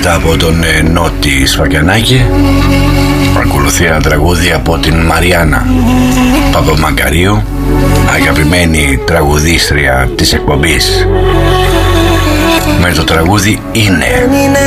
Μετά από τον Νότι Σφακιανάκη ακολουθεί ένα τραγούδι από την Μαριάννα Παπαμακαρίου, αγαπημένη τραγουδίστρια της εκπομπής, με το τραγούδι «Είναι».